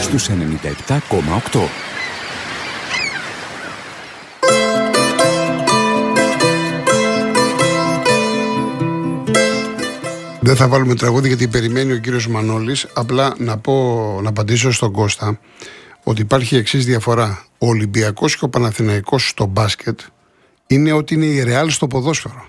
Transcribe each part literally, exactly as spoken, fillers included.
στους ενενήντα επτά κόμμα οκτώ. Δεν θα βάλουμε τραγούδι γιατί περιμένει ο κύριος Μανώλης. Απλά να πω, να απαντήσω στον Κώστα ότι υπάρχει η εξής διαφορά. Ο Ολυμπιακός και ο Παναθηναϊκός στο μπάσκετ είναι ότι είναι η Ρεάλ στο ποδόσφαιρο.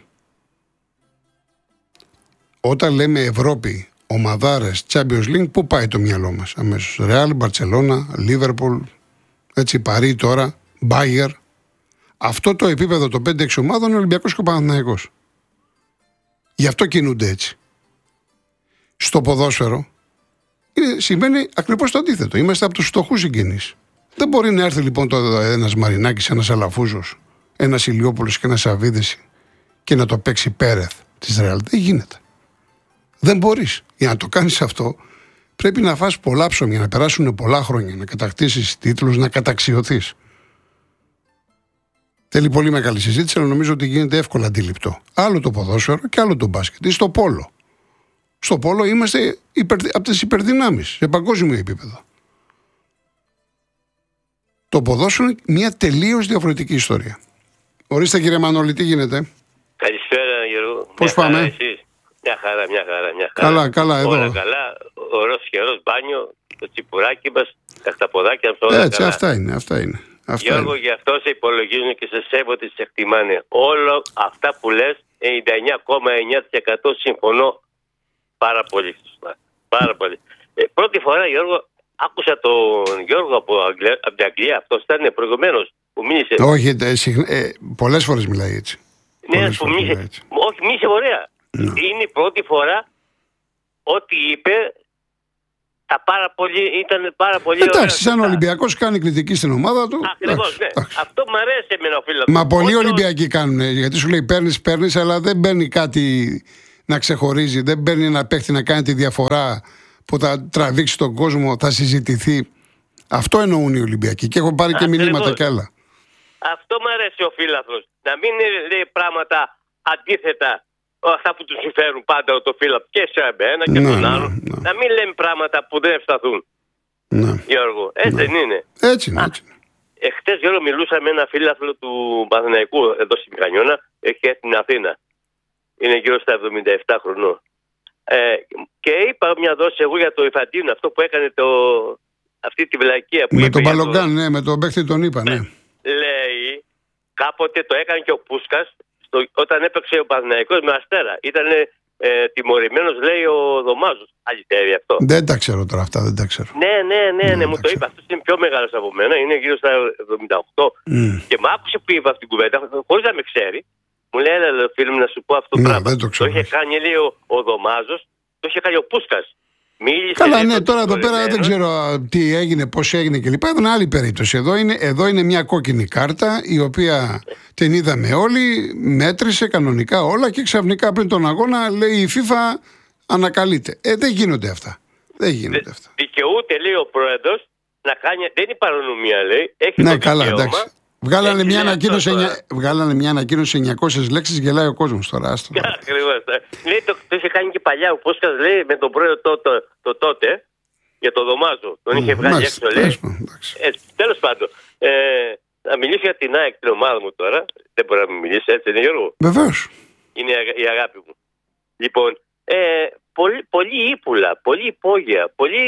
Όταν λέμε Ευρώπη, ομαδάρες, Champions League, πού πάει το μυαλό μας αμέσως? Ρεάλ, Μπαρτσελώνα, Λίβερπουλ, έτσι Παρί τώρα, Μπάγερ. Αυτό το επίπεδο των πέντε έξι ομάδων είναι ο Ολυμπιακός και ο Παναθηναϊκός. Γι' αυτό κινούνται έτσι. Στο ποδόσφαιρο είναι, σημαίνει ακριβώς το αντίθετο. Είμαστε από τους φτωχούς συγγενείς. Δεν μπορεί να έρθει λοιπόν ένας Μαρινάκης, ένας Αλαφούζος, ένας Ηλιόπουλος και ένας Σαββίδης και να το παίξει Πέρεθ της Ρεάλ. Δεν γίνεται. Δεν μπορείς. Για να το κάνεις αυτό πρέπει να φας πολλά ψωμιά, να περάσουν πολλά χρόνια, να κατακτήσεις τίτλους, να καταξιωθείς. Θέλει πολύ μεγάλη συζήτηση, αλλά νομίζω ότι γίνεται εύκολα αντιληπτό. Άλλο το ποδόσφαιρο και άλλο το μπάσκετ. Ή στο πόλο. Στο πόλο είμαστε υπερ, από τις υπερδυνάμεις, σε παγκόσμιο επίπεδο. Το ποδόσφαιρο είναι μια τελείως διαφορετική ιστορία. Ορίστε κύριε Μανώλη, τι γίνεται? Καλησπέρα Γιώργο. Πώς πάμε? Χαρά, μια χαρά, μια χαρά, μια χαρά. Καλά, καλά, εδώ. Όλα καλά, ωραίος καιρός, μπάνιο, το τσιπουράκι μας, τα χταποδάκια μας, όλα Έτσι, καλά. αυτά είναι, αυτά είναι. Αυτά Γιώργο, είναι. γι' αυτό σε υπολογίζουν και σε σέβονται, σε εκτιμάνε. Όλα αυτά που λες, ενενήντα εννιά κόμμα εννιά τοις εκατό συμφωνώ πάρα πολύ σωστά. Πάρα πολύ. Ε, πρώτη φορά, Γιώργο, άκουσα τον Γιώργο από, Αγγλία, από την Αγγλία, αυτός ήταν προηγουμένως που μίλησε. Όχι, ε, συχνά, ε, πολλές φορές μιλάει έτσι. Ναι, Πολλές που φορές μίλησε. μιλάει έτσι. Όχι, μίλησε ωραία. Ναι. Είναι η πρώτη φορά ό,τι είπε τα πάρα πολύ, ήταν πάρα πολύ ωραία. Εντάξει, σαν Ολυμπιακός κάνει κριτική στην ομάδα του. Ακριβώς, ναι. εντάξει. Αυτό μου αρέσει εμένα ο φίλος. Μα πολλοί Όσο- Ολυμπιακοί κάνουν, γιατί σου λέει παίρνεις, παίρνεις, αλλά δεν παίρνει κάτι να ξεχωρίζει, δεν παίρνει ένα παίχτη να κάνει τη διαφορά που θα τραβήξει τον κόσμο, θα συζητηθεί. Αυτό εννοούν οι Ολυμπιακοί και έχω πάρει και Ακριβώς. μηνύματα κι άλλα. Αυτό μου αρέσει ο φίλαθλος. Να μην λέει πράγματα αντίθετα, αυτά που του συμφέρουν πάντα το φίλαθλο και σε εμένα και Ναι, τον ναι, άλλον. ναι. Να μην λέμε πράγματα που δεν ευσταθούν, Ναι. Γιώργο. Έτσι δεν είναι. Έτσι είναι, έτσι είναι. Εχθές, Γιώργο, μιλούσα με ένα φίλαθλο του Παναθηναϊκού εδώ στη Μηχανιώνα, έχει έρθει στην Αθήνα. Είναι γύρω στα εβδομήντα επτά χρονών. Ε, και είπα μια δόση εγώ για το Ιφαντίνο, αυτό που έκανε το, αυτή τη βλακεία που Με είπε τον για Μπαλογκάν, ναι, με τον παίχτη τον είπα, ναι. Λέει, κάποτε το έκανε και ο Πούσκας στο, όταν έπαιξε ο Παναθηναϊκός με Αστέρα. Ήταν ε, τιμωρημένος, λέει, ο Δωμάζος. Αληθεύει αυτό? Δεν τα ξέρω τώρα αυτά, δεν τα ξέρω. Ναι, ναι, ναι, ναι, Ναι, μου τα το ξέρω. είπε. Αυτός είναι πιο μεγάλος από μένα, είναι γύρω στα εβδομήντα οκτώ. Mm. Και μ' άκουσε που είπα αυτή την κουβέντα, χωρίς να με ξέρει. Μου λέει, έλα, λέει, φίλε μου, να σου πω αυτό το Ναι, πράγμα. δεν το ξέρω. είχε κάνει, λέει, ο, ο Δωμάζος, το είχε κάνει ο Πούσκας. Μίλησε, Καλά, λέει, ναι, τον τώρα εδώ πέρα δεν τιμωρημένο. ξέρω α, τι έγινε, πώς έγινε κλπ. Εδώ είναι άλλη περίπτωση. Εδώ είναι, εδώ είναι μια κόκκινη κάρτα η οποία την είδαμε όλοι, μέτρησε κανονικά όλα και ξαφνικά πριν τον αγώνα λέει η FIFA ανακαλείται. Ε, δεν γίνονται αυτά. Δεν γίνονται αυτά. Δικαιούται, λέει, ο πρόεδρος να κάνει. Δεν είναι παρανομία, λέει. Έχει Ναι, το καλά, δικαίωμα. εντάξει. Βγάλανε Έχει, μια, λέει, ανακοίνωση, αυτό εννιά- βγάλανε μια ανακοίνωση εννιακόσιες λέξεις, γελάει ο κόσμος τώρα. Άστο. Ακριβώς. Λέει, το, το είχε κάνει και παλιά ο Πούσκας, λέει, με τον πρόεδρο το, το, το τότε, για το Δωμάζο. Τον είχε βγάλει Μάλιστα, έξω, λέει. τέλος πάντων, εντάξει. Ε, τέλος πάντων. Ε, να μιλήσω για την ΑΕΚ, την ομάδα μου τώρα. Δεν μπορεί να μην μιλήσει, έτσι είναι, Γιώργο? Βεβαίως. Είναι η αγα- η αγάπη μου. Λοιπόν, ε, πολύ, πολύ ύπουλα, πολύ υπόγεια, πολύ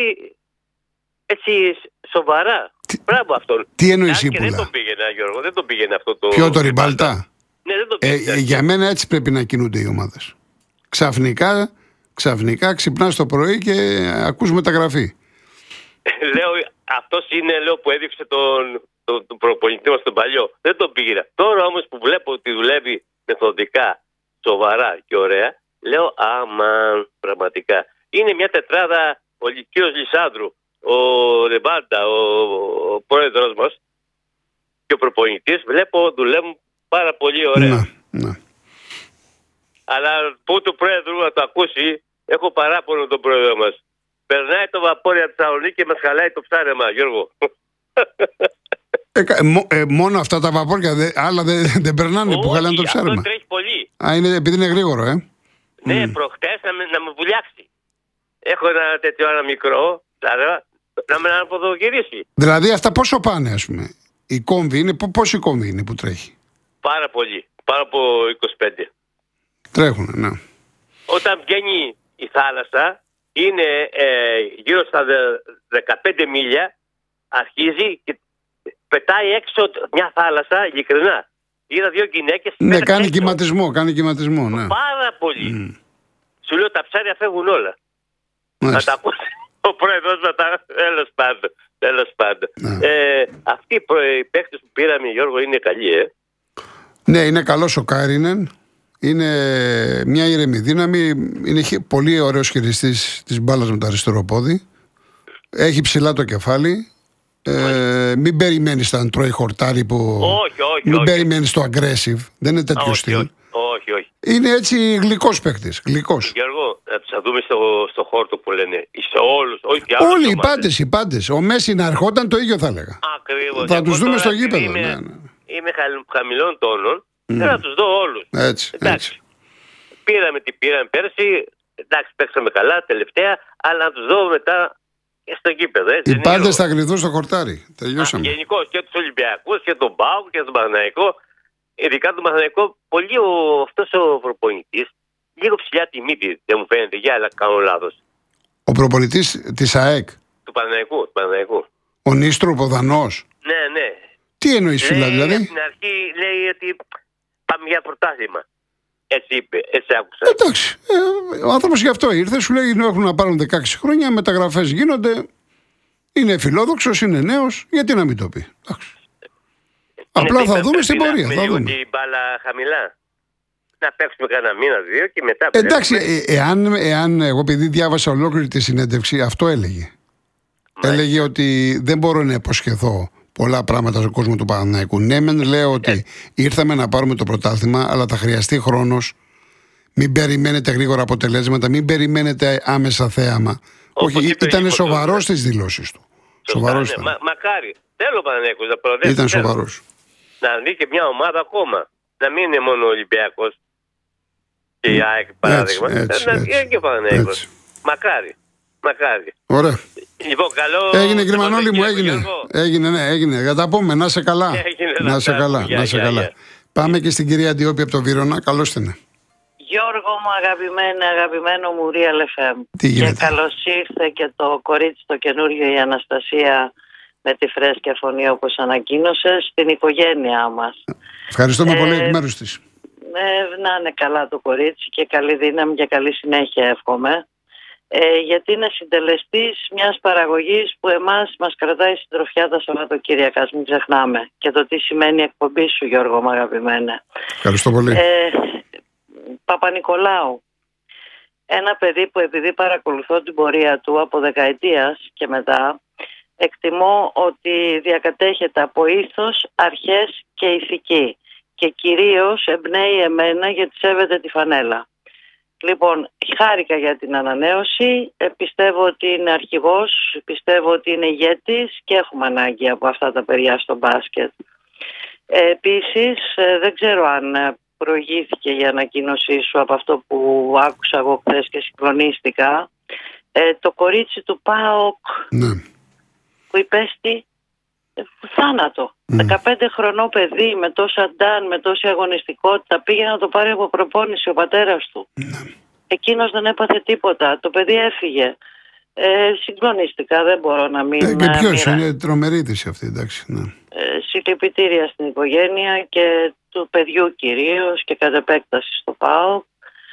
έτσι σοβαρά. Μπράβο αυτόν. Τι εννοείς Αν και δεν ύπουλα? τον πήγαινε, Γιώργο, δεν τον πήγαινε αυτό το. Ποιο το Ριμπάλτα? Ναι, δεν τον Ε, πήγαινε. ε, για μένα έτσι πρέπει να κινούνται οι ομάδες. Ξαφνικά, ξαφνικά ξυπνάς το πρωί και ακούς μεταγραφή. Λέω, αυτός είναι, λέω, που έδειξε τον, τον, τον προπονητή μας τον παλιό. Δεν τον πήγαινα. Τώρα όμως που βλέπω ότι δουλεύει μεθοδικά, σοβαρά και ωραία, λέω, άμα πραγματικά. Είναι μια τετράδα, ο Λυκείος Λισάνδρου, ο Ρεμπάντα, ο, ο πρόεδρος μας και ο προπονητής, βλέπω δουλεύουν πάρα πολύ ωραία. Ναι, ναι. Αλλά που του πρόεδρου να το ακούσει, έχω παράπονο τον πρόεδρο μας. Περνάει το βαπόρι από τη Θεσσαλονίκη και μας χαλάει το ψάρεμα, Γιώργο. Ε, κα- μο- ε, μόνο αυτά τα βαπόρια, δε, άλλα δεν δεν περνάνε που Όχι, χαλάνε το αυτό ψάρεμα. τρέχει πολύ. Α, είναι επειδή είναι γρήγορο, ε. Ναι, προχτές να με, να με βουλιάξει. Έχω ένα τέτοιο ένα μικρό ψάρεμα, να με αναποδογυρίσει. Δηλαδή αυτά πόσο πάνε, ας πούμε. Η κόμβη είναι, πόση κόμβη είναι που τρέχει? Πάρα πολύ. Πάρα από είκοσι πέντε. Τρέχουνε, ναι. Όταν βγαίνει η θάλασσα, είναι ε, γύρω στα δεκαπέντε μίλια, αρχίζει και πετάει έξω μια θάλασσα, ειλικρινά. Είδα δύο γυναίκες. Ναι, κάνει έξω. κυματισμό, κάνει κυματισμό, ναι. Πάρα πολύ. Mm. Σου λέω τα ψάρια φεύγουν όλα. Να τα ακούσει ο πρόεδρος να τα... Τέλος πάντων. Τέλος πάντων. Ναι. Ε, αυτοί οι παίχτες που πήραμε, Γιώργο, είναι καλοί, ε. Ναι, είναι καλός ο Κάρινεν. Είναι μια ήρεμη δύναμη. Είναι πολύ ωραίος χειριστής της μπάλας με το αριστερό πόδι. Έχει ψηλά το κεφάλι. Ε, μην περιμένεις να τρώει χορτάρι που. Όχι, όχι. Μην όχι. περιμένεις το aggressive. Δεν είναι τέτοιο όχι, στυλ. Όχι, όχι, όχι. Είναι έτσι γλυκός παίκτης. Γλυκός. Γιώργο, να τους δούμε στο, στο χόρτο που λένε. Σε όλους. Όχι, όλοι οι πάντες, οι πάντες. Ο Μέση να ερχόταν το ίδιο θα έλεγα. Ακριβώς. Θα τους δούμε στο γήπεδο. Είμαι, ναι, ναι. είμαι χαμηλών τόνων. Mm. Θέλω να τους δω όλους. Έτσι, εντάξει. έτσι. Πήραμε τι πήραμε πέρσι. Εντάξει, παίξαμε καλά τελευταία. Αλλά να τους δω μετά στο γήπεδο. Έτσι, οι πάντες θα γλυθούν στο χορτάρι. Τελειώσαμε. Γενικώς και τους Ολυμπιακούς και τον ΠΑΟΚ και τον Παναθηναϊκό. Ειδικά τον Παναθηναϊκό, πολύ ο, αυτός ο προπονητής. Λίγο ψηλιά τιμή δεν μου φαίνεται. Για αλλά κάνω λάθος. Ο προπονητής της ΑΕΚ. Του Παναθηναϊκού. Του Παναθηναϊκού. Ο Νίστρου, ο Δανός. Ναι, ναι. Τι εννοείς, φίλα, δηλαδή? Στην αρχή λέει ότι πάμε για πρωτάθλημα. Έτσι είπε, έτσι άκουσα. Εντάξει. Ε, ο άνθρωπος γι' αυτό ήρθε. Σου λέει έχουν να πάρουν δεκαέξι χρόνια, μεταγραφές γίνονται. Είναι φιλόδοξος, είναι νέος. Γιατί να μην το πει? Εντάξει. Απλά θα δούμε στην πορεία. Θα δούμε. Την μπάλα χαμηλά. Να παίξουμε κανένα μήνα, δύο και μετά. Εντάξει, ε, εάν, εάν εγώ επειδή διάβασα ολόκληρη τη συνέντευξη, αυτό έλεγε. Μάλιστα. Έλεγε ότι δεν μπορώ να υποσχεθώ πολλά πράγματα στον κόσμο του Παναθηναϊκού. Ναι, μεν λέω ότι ε. ήρθαμε να πάρουμε το πρωτάθλημα, αλλά θα χρειαστεί χρόνος. Μην περιμένετε γρήγορα αποτελέσματα, μην περιμένετε άμεσα θέαμα. Όπως όχι, ήταν σοβαρός στις δηλώσεις του. Σοβαρός ναι, ήταν. Μα, μακάρι. Θέλω Παναθηναϊκός να προοδεύσει. Ήταν σοβαρός. Να δει και μια ομάδα ακόμα. Να μην είναι μόνο ο Ολυμπιακός και η ΑΕΚ παράδειγμα. Έτσι, έτσι, να έτσι, είναι και ο Παναθηναϊκός. Μακάρι. Μακάρι. Ωραία. Λοιπόν, καλό. Έγινε Γκριμανόλη μου, έγινε. Έγινε, ναι, έγινε. Για τα πούμε, να σε καλά. Έγινε, να σε καλά, για, να σε για, καλά. για. Πάμε και στην κυρία Αντιόπη από το Βύρωνα. Καλώς την. Γιώργο μου, αγαπημένο, αγαπημένο μου Real εφ εμ. Τι γίνεται? Και καλώς ήρθε και το κορίτσι το καινούριο, η Αναστασία, με τη φρέσκια φωνή όπως ανακοίνωσες, στην οικογένειά μας. Ευχαριστούμε ε, πολύ εκ μέρους της. Ε, να είναι καλά το κορίτσι και καλή δύναμη και καλή συνέχεια εύχομαι. Ε, γιατί είναι συντελεστής μιας παραγωγής που εμάς μας κρατάει συντροφιά τα Σαββατοκύριακα, μην ξεχνάμε. Και το τι σημαίνει η εκπομπή σου, Γιώργο μου, αγαπημένε. Ευχαριστώ πολύ. Ε, Παπα-Νικολάου. Ένα παιδί που επειδή παρακολουθώ την πορεία του από δεκαετίας και μετά, εκτιμώ ότι διακατέχεται από ήθος, αρχές και ηθική. Και κυρίως εμπνέει εμένα γιατί σέβεται τη φανέλα. Λοιπόν, χάρηκα για την ανανέωση, ε, πιστεύω ότι είναι αρχηγός, πιστεύω ότι είναι ηγέτης και έχουμε ανάγκη από αυτά τα παιδιά στο μπάσκετ. Ε, επίσης, ε, δεν ξέρω αν προηγήθηκε η ανακοίνωσή σου από αυτό που άκουσα εγώ χθες και συγκλονίστηκα. Ε, το κορίτσι του ΠΑΟΚ, ναι, που υπέστη ε, θάνατο. Mm. δεκαπέντε χρονό παιδί με τόσα ντάν, με τόση αγωνιστικότητα, πήγε να το πάρει από προπόνηση ο πατέρας του. Mm. Εκείνος δεν έπαθε τίποτα. Το παιδί έφυγε. Ε, συγκλονίστηκα, δεν μπορώ να μην... Ε, και ποιος, είναι τρομερή είδηση αυτή, εντάξει. Ναι. Ε, συλληπιτήρια στην οικογένεια και του παιδιού κυρίως και κατ' επέκταση στο ΠΑΟΚ.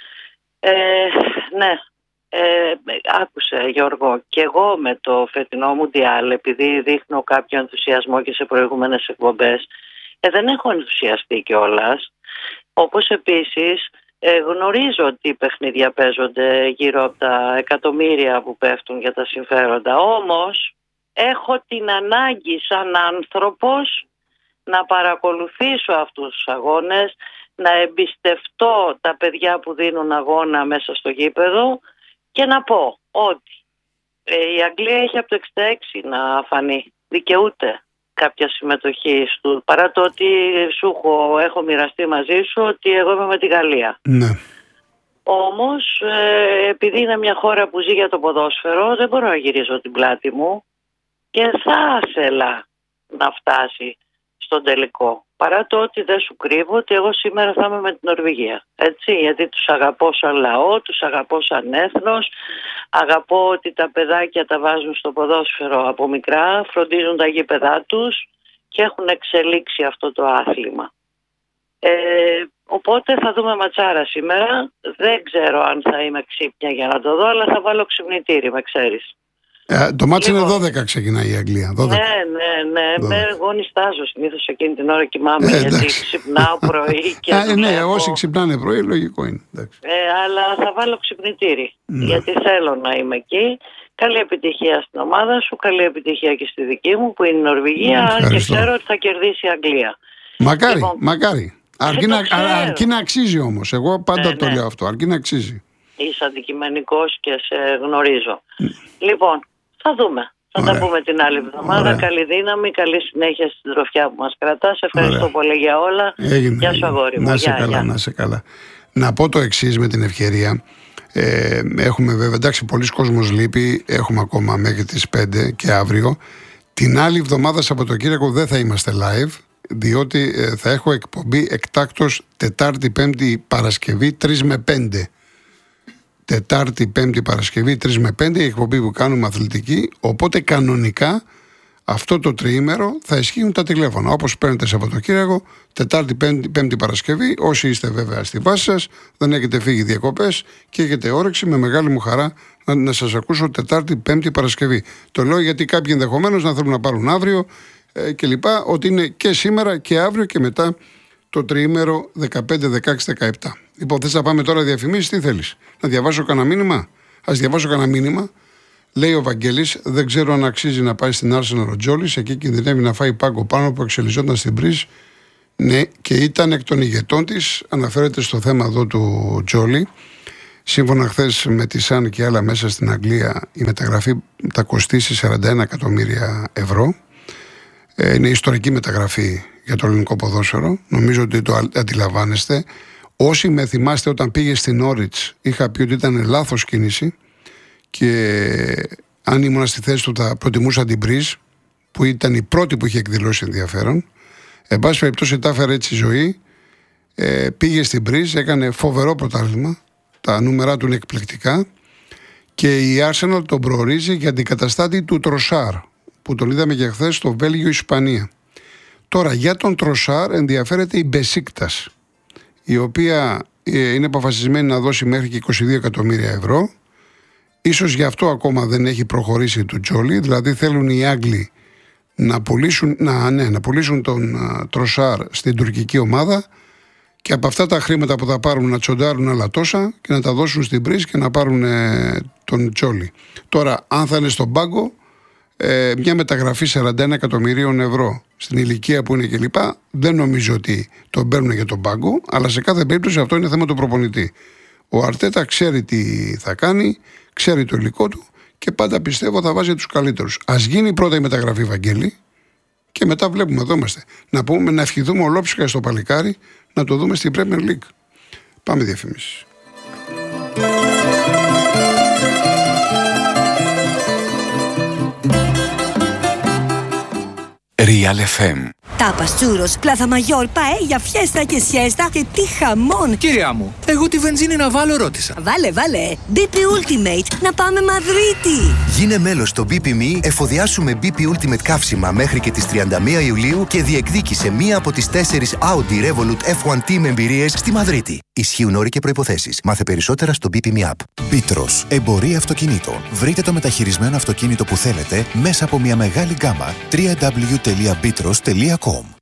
Ε, ναι, ε, άκουσε Γιώργο, και εγώ με το φετινό Μουντιάλ, επειδή δείχνω κάποιο ενθουσιασμό και σε προηγούμενες εκπομπές, ε, δεν έχω ενθουσιαστεί κιόλας. Όπως επίσης ε, γνωρίζω ότι οι παιχνίδια παίζονται γύρω από τα εκατομμύρια που πέφτουν για τα συμφέροντα. Όμως έχω την ανάγκη σαν άνθρωπος να παρακολουθήσω αυτούς τους αγώνες, να εμπιστευτώ τα παιδιά που δίνουν αγώνα μέσα στο γήπεδο και να πω ότι ε, η Αγγλία έχει από το εξήντα έξι να φανεί. Δικαιούται κάποια συμμετοχή του, παρά το ότι σου έχω, έχω μοιραστεί μαζί σου ότι εγώ είμαι με τη Γαλλία. Ναι. Όμως ε, επειδή είναι μια χώρα που ζει για το ποδόσφαιρο, δεν μπορώ να γυρίζω την πλάτη μου και θα ήθελα να φτάσει στον τελικό. Παρά το ότι δεν σου κρύβω ότι εγώ σήμερα θα είμαι με την Νορβηγία. Έτσι, γιατί τους αγαπώ σαν λαό, τους αγαπώ σαν έθνος, αγαπώ ότι τα παιδάκια τα βάζουν στο ποδόσφαιρο από μικρά, φροντίζουν τα γήπεδά τους και έχουν εξελίξει αυτό το άθλημα. Ε, οπότε θα δούμε ματσάρα σήμερα. Δεν ξέρω αν θα είμαι ξύπνια για να το δω, αλλά θα βάλω ξυπνητήρι, με ξέρεις. Ε, το μάτς Λοιπόν, είναι δώδεκα, ξεκινάει η Αγγλία. δώδεκα. Ναι, ναι, ναι. Με, εγώ νιστάζω συνήθως εκείνη την ώρα, κοιμάμαι, Ε, γιατί εντάξει. ξυπνάω πρωί και Ε, ναι, δουλεύω. όσοι ξυπνάνε πρωί, λογικό είναι. Εντάξει. Ε, αλλά θα βάλω ξυπνητήρι, Ναι. γιατί θέλω να είμαι εκεί. Καλή επιτυχία στην ομάδα σου, καλή επιτυχία και στη δική μου που είναι η Νορβηγία, και Ευχαριστώ. ξέρω ότι θα κερδίσει η Αγγλία. Μακάρι, Λοιπόν, μακάρι. Αρκεί το να, ξέρω. α- αρκεί να αξίζει όμως. Εγώ πάντα Ναι, το ναι. λέω αυτό. Αρκεί να αξίζει. Είσαι αντικειμενικός και σε γνωρίζω. Λοιπόν, θα δούμε. Θα Ωραία. τα πούμε την άλλη εβδομάδα. Ωραία. Καλή δύναμη, καλή συνέχεια στην τροφιά που μας κρατάς. Ευχαριστώ Ωραία. πολύ για όλα. Έγινε. Γεια σου, έγινε. αγόρι μου. Να σε Γεια, καλά, γεια. να σε καλά. Να πω το εξής με την ευκαιρία. Ε, έχουμε βέβαια, εντάξει, πολλοί κόσμος λείπει. Έχουμε ακόμα μέχρι τις πέντε και αύριο. Την άλλη εβδομάδα Σαββατοκύριακο δεν θα είμαστε live, διότι ε, θα έχω εκπομπή εκτάκτως Τετάρτη, Πέμπτη, Παρασκευή, τρεις με πέντε. Τετάρτη, Πέμπτη, Παρασκευή, τρεις με πέντε, η εκπομπή που κάνουμε αθλητική. Οπότε κανονικά αυτό το τριήμερο θα ισχύουν τα τηλέφωνα. Όπως παίρνετε Σαββατοκύριακο, Τετάρτη, Πέμπτη, Πέμπτη, Παρασκευή. Όσοι είστε βέβαια στη βάση σας, δεν έχετε φύγει διακοπές και έχετε όρεξη, με μεγάλη μου χαρά να, να σας ακούσω Τετάρτη, Πέμπτη, Παρασκευή. Το λέω γιατί κάποιοι ενδεχομένως να θέλουν να πάρουν αύριο ε, και λοιπά, ότι είναι και σήμερα και αύριο και μετά το τριήμερο δεκαπέντε, δεκαέξι, δεκαεπτά. Λοιπόν, θες να πάμε τώρα διαφημίσεις, τι θέλεις? Να διαβάσω κανένα μήνυμα? Ας διαβάσω κανένα μήνυμα. Λέει ο Βαγγέλης, δεν ξέρω αν αξίζει να πάει στην Arsenal ο Τζόλης, εκεί κινδυνεύει να φάει πάγκο πάνω που εξελιζόταν στην Μπριζ. Ναι, και ήταν εκ των ηγετών της. Αναφέρεται στο θέμα εδώ του Τζόλη. Σύμφωνα χθες με τη Σαν και άλλα μέσα στην Αγγλία, η μεταγραφή θα κοστίσει σαράντα ένα εκατομμύρια ευρώ. Ε, είναι ιστορική μεταγραφή για το ελληνικό ποδόσφαιρο. Νομίζω ότι το αντιλαμβάνεστε. Όσοι με θυμάστε, όταν πήγε στην Όριτς, είχα πει ότι ήταν λάθος κίνηση και αν ήμουν στη θέση του θα προτιμούσα την Μπριζ, που ήταν η πρώτη που είχε εκδηλώσει ενδιαφέρον. Εν πάση περιπτώσει, τα έφερε έτσι η ζωή. Ε, πήγε στην Μπριζ, έκανε φοβερό πρωτάθλημα. Τα νούμερά του είναι εκπληκτικά. Και η Arsenal τον προορίζει για αντικαταστάτη του Τροσάρ, που τον είδαμε και χθες στο Βέλγιο-Ισπανία. Τώρα, για τον Τροσάρ ενδιαφέρεται η Μπεσίκτας, η οποία ε, είναι αποφασισμένη να δώσει μέχρι και είκοσι δύο εκατομμύρια ευρώ. Ίσως γι' αυτό ακόμα δεν έχει προχωρήσει του Τζόλι, δηλαδή θέλουν οι Άγγλοι να πουλήσουν, να, ναι, να πουλήσουν τον α, Τροσάρ στην τουρκική ομάδα και από αυτά τα χρήματα που θα πάρουν να τσοντάρουν άλλα τόσα και να τα δώσουν στην Μπριζ και να πάρουν ε, τον Τζόλι. Τώρα, αν θα είναι στον πάγκο, ε, μια μεταγραφή σαράντα ένα εκατομμυρίων ευρώ στην ηλικία που είναι κλπ. Δεν νομίζω ότι τον παίρνουν για τον πάγκο, αλλά σε κάθε περίπτωση αυτό είναι θέμα του προπονητή. Ο Αρτέτα ξέρει τι θα κάνει, ξέρει το υλικό του και πάντα πιστεύω θα βάζει τους καλύτερους. Ας γίνει πρώτα η μεταγραφή, Βαγγέλη, και μετά βλέπουμε, εδώ είμαστε. Να πούμε, να ευχηθούμε ολόψυχα στο παλικάρι, να το δούμε στην Premier League. Πάμε διαφημίσεις. Real εφ εμ. Τάπας, τσούρος, πλάθα μαγιόρ, παέλια, φιέστα και σιέστα και τι χαμόν! Κυρία μου, εγώ τη βενζίνη να βάλω ρώτησα. Βάλε, βάλε! μπι πι Ultimate, να πάμε Μαδρίτη! Γίνε μέλος στο μπι πι εμ ι, εφοδιάσου με μπι πι Ultimate καύσιμα μέχρι και τις τριάντα μία Ιουλίου και διεκδίκησε μία από τις τέσσερις Audi Revolut εφ ουάν Team εμπειρίες στη Μαδρίτη. Ισχύουν όροι και προϋποθέσεις. Μάθε περισσότερα στο μπι πι εμ ι App. Μπίτρος, εμπορία αυτοκινήτων. Βρείτε το μεταχειρισμένο αυτοκίνητο που θέλετε μέσα από μια μεγάλη γκάμα. double-u double-u double-u τελεία μπίτρος τελεία κομ.